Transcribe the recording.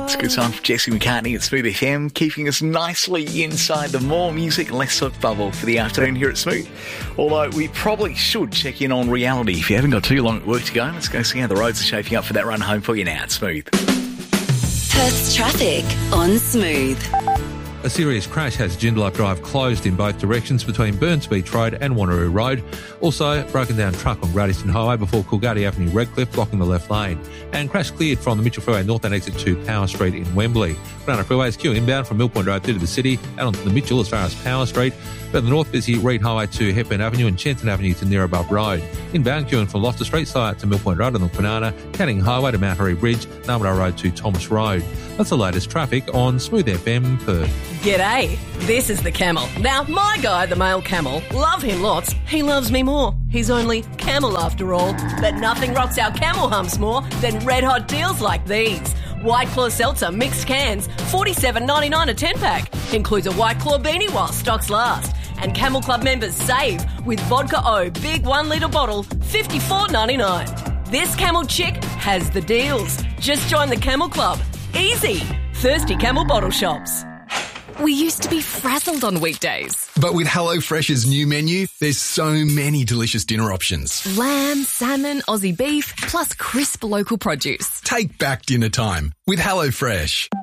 It's a good time for Jesse McCartney at Smooth FM, keeping us nicely inside the more music, less soft bubble for the afternoon here at Smooth. Although we probably should check in on reality. If you haven't got too long at work to go, let's go see how the roads are shaping up for that run home for you now at Smooth. Perth's traffic on Smooth. A serious crash has Joondalup Drive closed in both directions between Burns Beach Road and Wanneroo Road. Also, broken down truck on Great Eastern Highway before Coolgardie Avenue Redcliffe blocking the left lane. And crash cleared from the Mitchell Freeway northbound exit to Power Street in Wembley. Banana Freeway is queue inbound from Mill Point Road through to the city, out onto the Mitchell as far as Power Street. But the north busy Reed Highway to Hepburn Avenue and Shenton Avenue to near above Road. Inbound queuing from Loftus Street side to Mill Point Road on the Kwinana, Canning Highway to Mount Harry Bridge, Narmadale Road to Thomas Road. That's the latest traffic on Smooth FM Perth. G'day, this is the Camel. Now, my guy, the male camel, love him lots. He loves me more. He's only camel after all. But nothing rocks our camel humps more than red hot deals like these. White Claw Seltzer mixed cans, $47.99 a 10-pack. Includes a White Claw beanie while stocks last. And Camel Club members save with Vodka O big 1 litre bottle, $54.99. This Camel chick has the deals. Just join the Camel Club. Easy. Thirsty Camel bottle shops. We used to be frazzled on weekdays. But with HelloFresh's new menu, there's so many delicious dinner options. Lamb, salmon, Aussie beef, plus crisp local produce. Take back dinner time with HelloFresh.